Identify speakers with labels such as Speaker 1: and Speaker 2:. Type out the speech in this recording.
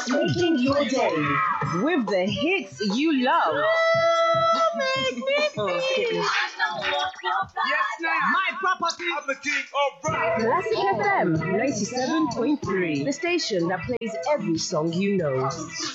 Speaker 1: Making your day with the hits you love. Oh, goodness.
Speaker 2: Yes, now.
Speaker 3: My property.
Speaker 2: I'm the king of rock.
Speaker 1: Classic FM 97.3, the station that plays every song you know.